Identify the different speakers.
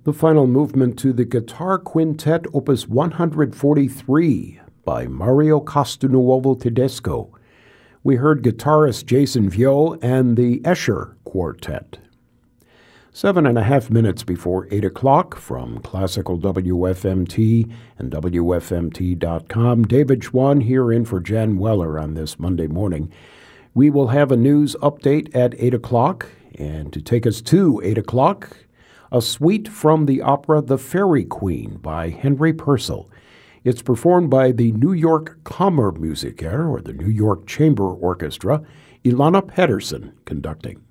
Speaker 1: The final movement to the Guitar Quintet Opus 143 by Mario Castelnuovo Tedesco. We heard guitarist Jason Vio and the Escher Quartet. 7.5 minutes before 8 o'clock from Classical WFMT and WFMT.com. David Schwann here in for Jan Weller on this Monday morning. We will have a news update at 8 o'clock, and to take us to 8 o'clock, a suite from the opera The Fairy Queen by Henry Purcell. It's performed by the New York Kammermusiker, or the New York Chamber Orchestra, Ilana Pedersen conducting.